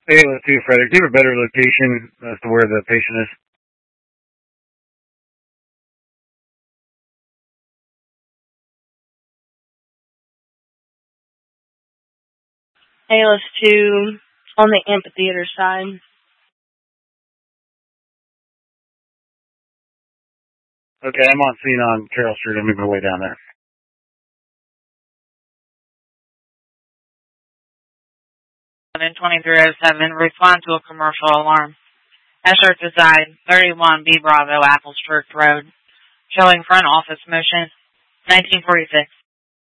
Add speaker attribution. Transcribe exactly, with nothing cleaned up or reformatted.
Speaker 1: Hey, let's see, Frederick. Do you have a better location as to where the patient is?
Speaker 2: Alice two on the amphitheater side.
Speaker 1: Okay, I'm on scene on Carroll Street. I'm moving my way down there.
Speaker 3: twenty-three oh seven, respond to a commercial alarm. Escher reside, thirty-one B Bravo, Apples Church Road. Showing front office motion, nineteen forty-six.